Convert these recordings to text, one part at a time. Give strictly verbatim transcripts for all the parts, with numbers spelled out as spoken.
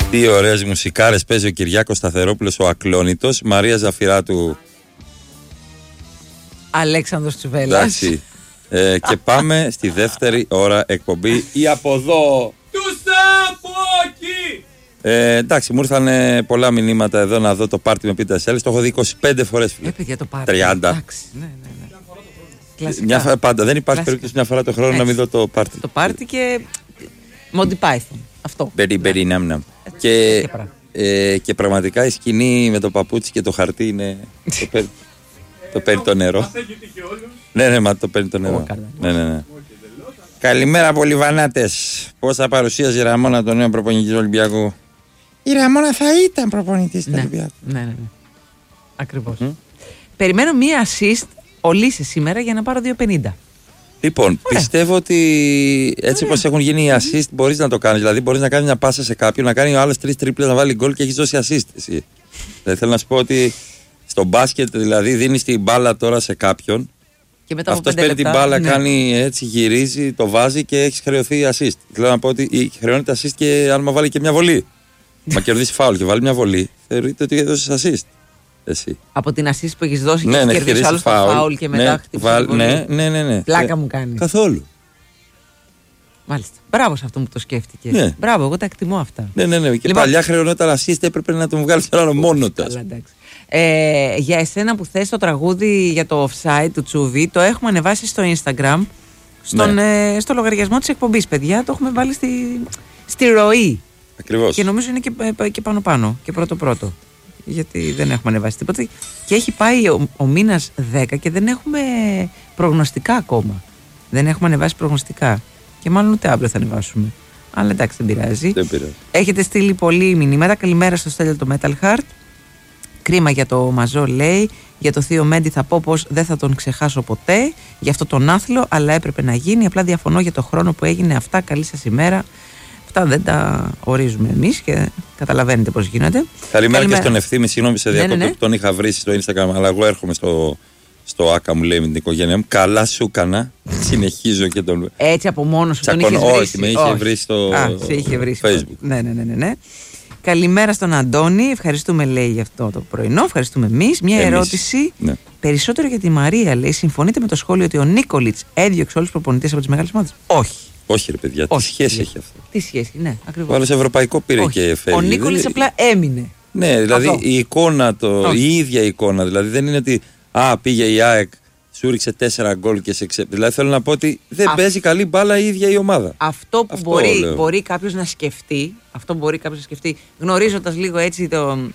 Τι ωραίες μουσικάρες παίζει ο Κυριάκος Σταθερόπουλος, ο Ακλόνητος. Μαρία Ζαφυράτου. Αλέξανδρος Τσουβέλλας. Εντάξει. Ε, και πάμε στη δεύτερη ώρα εκπομπή. Ή από εδώ. Τους από εκεί. Ε, εντάξει, μου ήρθαν πολλά μηνύματα εδώ να δω το πάρτι με πίτα σέλες. Το έχω δει είκοσι πέντε φορές. Ε, παιδιά, το πάρτι. τριάντα. Εντάξει, ναι, ναι, ναι. Κλασικά. Μια φορά πάντα. Δεν υπάρχει Κλασικά. περίπτωση μια φορά το χρόνο Έτσι. να μην δω το πάρτι. Το πάρτι και Monty Python. Αυτό. Μπερι, μπερι, ναμ, ναμ. Και, τέτοια πράγματα. ε, και πραγματικά η σκηνή με το παπούτσι και το χαρτί είναι. Το παίρνει το, παίρνει το νερό. Μας έχει τύχει όλους. Ναι, ναι, μα το παίρνει το νερό. Ω, καλά. Ναι, ναι, ναι. Καλημέρα, Πολυβανάτες. Πώς θα παρουσίαζε η Ραμόνα τον νέο προπονητή του Ολυμπιακού? Η Ραμόνα θα ήταν προπονητής του Ναι, Ολυμπιακού. ναι, ναι, ναι. Ακριβώς. Περιμένω μία assist ο Λύσης σήμερα για να πάρω δύο πενήντα. Λοιπόν, Ωραία. πιστεύω ότι έτσι όπως έχουν γίνει οι assist μπορείς να το κάνεις. Δηλαδή μπορείς να κάνεις μια πάσα σε κάποιον, να κάνει άλλες τρεις τρίπλες, να βάλει γκολ και έχεις δώσει assist. Εσύ. Δηλαδή θέλω να σου πω ότι στο μπάσκετ δηλαδή δίνεις την μπάλα τώρα σε κάποιον. Και μετά από Αυτός πέντε παίρνει την λεπτά, μπάλα, ναι. κάνει έτσι, γυρίζει, το βάζει και έχει χρεωθεί assist. Θέλω να πω ότι χρεώνεται assist και αν μα βάλει και μια βολή. Μα κερδίσει φάουλ και βάλει μια βολή, θεωρείται ότι έδωσε assist. Εσύ. Από την assist που έχεις δώσει Ναι, και ναι, έχεις κερδίσει άλλο στο φάουλ και μετά ναι, χτυπήσει βάλ- τη βολή. ναι, ναι, ναι, ναι. Πλάκα Ε, μου κάνεις. Καθόλου. Μάλιστα. Μπράβο σε αυτό που το σκέφτηκε. Ναι. Μπράβο, εγώ τα εκτιμώ αυτά. Ναι, ναι, ναι. Και Λοιπόν, παλιά χρεωνόταν assist, έπρεπε να τον βγάλει τον άλλο μόνο του. Καλά, εντάξει. Ε, για εσένα που θες το τραγούδι για το offside του Τσούβι, το έχουμε ανεβάσει στο Instagram, στον, Ναι. ε, στο λογαριασμό της εκπομπής, παιδιά. Το έχουμε βάλει στη, στη ροή. Ακριβώς. Και νομίζω είναι και, ε, και πάνω πάνω και πρώτο πρώτο. Γιατί δεν έχουμε ανεβάσει τίποτα. Και έχει πάει ο, ο μήνας δέκα και δεν έχουμε προγνωστικά ακόμα. Δεν έχουμε ανεβάσει προγνωστικά. Και μάλλον ούτε αύριο θα ανεβάσουμε. Αλλά εντάξει, δεν πειράζει. Δεν πειράζει. Έχετε στείλει πολλοί μηνύματα. Καλημέρα στο Στέλιο το Metal Heart. Κρίμα για το Μαζό, λέει. Για το Θείο Μέντι θα πω πως δεν θα τον ξεχάσω ποτέ. Για αυτό τον άθλο, αλλά έπρεπε να γίνει. Απλά διαφωνώ για το χρόνο που έγινε αυτά. Καλή σας ημέρα. Αυτά δεν τα ορίζουμε εμείς και καταλαβαίνετε πώς γίνονται. Καλημέρα και στον Ευθύμη, συγγνώμη σε Ναι, διακόπτω ναι, ναι. που τον είχα βρει στο Instagram, αλλά εγώ έρχομαι στο, στο Άκα, μου λέει, με την οικογένειά μου. Καλά σου έκανα. Συνεχίζω και τον. Έτσι από μόνο σου τον Τσακώνω. είχες βρει. Όχι, με είχε βρει στο Α, σε είχε βρει. Facebook. Ναι, ναι, ναι, ναι, ναι. Καλημέρα στον Αντώνη. Ευχαριστούμε, λέει, για αυτό το πρωινό. Ευχαριστούμε εμείς. Μια Εμείς. ερώτηση. Ναι. Περισσότερο για τη Μαρία, λέει. Συμφωνείτε με το σχόλιο ότι ο Νίκολιτς έδιωξε όλους τους προπονητές από τις μεγάλες ομάδες? Όχι. Όχι, ρε παιδιά, τι Όχι, σχέση παιδιά. έχει αυτό. Τι σχέση, ναι, Ο ακριβώς. άλλος ευρωπαϊκό πήρε Όχι. και φεύγει. Ο Νίκολιτς Δεν- απλά έμεινε. Ναι, δηλαδή Αυτό. η εικόνα, το, Όχι. η ίδια εικόνα. Δηλαδή δεν είναι ότι α, πήγε η ΑΕΚ, σου ρίξε τέσσερα γκολ και σε ξέ... Δηλαδή θέλω να πω ότι δεν Α- παίζει καλή μπάλα η ίδια η ομάδα. Αυτό που Αυτό μπορεί, λέω. μπορεί κάποιος να σκεφτεί, αυτό μπορεί κάποιος να σκεφτεί, γνωρίζοντας λίγο έτσι τον,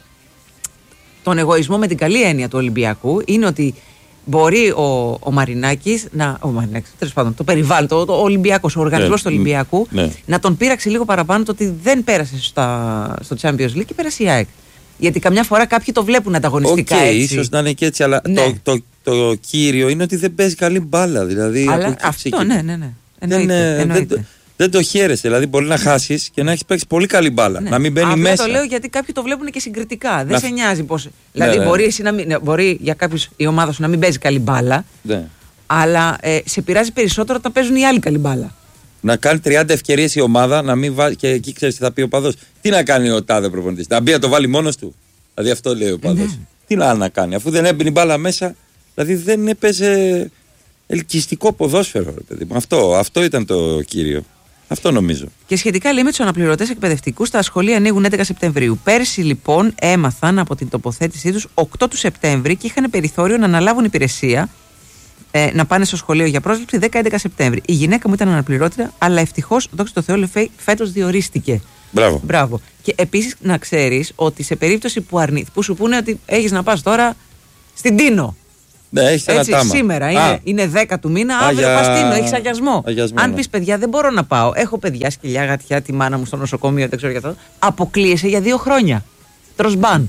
τον εγωισμό με την καλή έννοια του Ολυμπιακού, είναι ότι μπορεί ο, ο Μαρινάκης, να, ο Μαρινάκης, τέλος πάντων, το περιβάλλον, το, το Ολυμπιακός, ο οργανισμός Ναι, του Ολυμπιακού, ναι. να τον πείραξε λίγο παραπάνω το ότι δεν πέρασε στα, στο Champions League και πέρασε η ΑΕΚ. Γιατί καμιά φορά κάποιοι το βλέπουν Οκ, ανταγωνιστικά έτσι. ίσως να είναι και έτσι, αλλά Ναι. το, το, το κύριο είναι ότι δεν παίζει καλή μπάλα. Δηλαδή, από Αλλά εκεί αυτό, ξεκινά. ναι, ναι, ναι. Δεν, Εννοείται, ε, δεν, εννοείται. το- δεν το χαίρεσαι. Δηλαδή, μπορεί να χάσει και να έχει παίξει πολύ καλή μπάλα. Ναι. Να μην μπαίνει Απλά μέσα. το λέω γιατί κάποιοι το βλέπουν και συγκριτικά. Δεν Να- σε νοιάζει πώς. Δηλαδή, ναι. μπορεί, εσύ να μην, ναι, μπορεί για κάποιους η ομάδα σου να μην παίζει καλή μπάλα, Ναι. αλλά ε, σε πειράζει περισσότερο όταν παίζουν οι άλλοι καλή μπάλα. Να κάνει τριάντα ευκαιρίες η ομάδα, να μην βάλει. Και εκεί ξέρει τι θα πει ο παδός. Τι να κάνει ο τάδε προπονητής? Να μπει να το βάλει μόνος του. Δηλαδή, αυτό λέει ο παδός. Ναι. Τι να, να κάνει, αφού δεν έμπαινε η μπάλα μέσα. Δηλαδή, δεν έπαιζε ελκυστικό ποδόσφαιρο, ρε παιδί μου. Αυτό, αυτό ήταν το κύριο. Αυτό νομίζω. Και σχετικά, λέει, με τους αναπληρωτές εκπαιδευτικούς, τα σχολεία ανοίγουν έντεκα Σεπτεμβρίου. Πέρσι, λοιπόν, έμαθαν από την τοποθέτησή τους οκτώ του Σεπτέμβρη και είχαν περιθώριο να αναλάβουν υπηρεσία, ε, να πάνε στο σχολείο για πρόσληψη δέκα έντεκα Σεπτέμβρη. Η γυναίκα μου ήταν αναπληρώτρια, αλλά ευτυχώς, δόξα τω Θεώ, λέει, φέτος διορίστηκε. Μπράβο. Μπράβο. Και επίσης να ξέρεις ότι σε περίπτωση που, αρνη... που σου πούνε ότι έχεις να πας τώρα στην Τίνο. Ναι, έχει ένα Έτσι, τάμα. σήμερα είναι, Α, είναι δέκα του μήνα, Α, αύριο για- πας Τίνο, έχεις αγιασμό. αγιασμό, Αν ναι. πεις, παιδιά, δεν μπορώ να πάω, έχω παιδιά, σκυλιά, γατιά, τη μάνα μου στο νοσοκομείο, δεν ξέρω για αυτό. Αποκλείεσαι για δύο χρόνια. Τρως μπαν.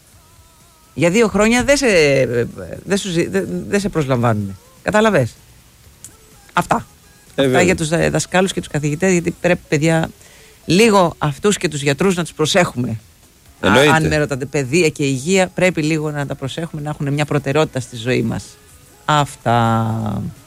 Για δύο χρόνια δεν σε, δεν σου ζη- δεν- δεν σε προσλαμβάνουν. Κατάλαβες. Αυτά. Ε, Αυτά βέβαια. για τους ε, δασκάλους και τους καθηγητές, γιατί πρέπει, παιδιά, λίγο αυτούς και τους γιατρούς να τους προσέχουμε. Α, Εννοείται. αν με ρωτάτε παιδεία και υγεία, πρέπει λίγο να τα προσέχουμε, να έχουν μια προτεραιότητα στη ζωή μας. Αυτά.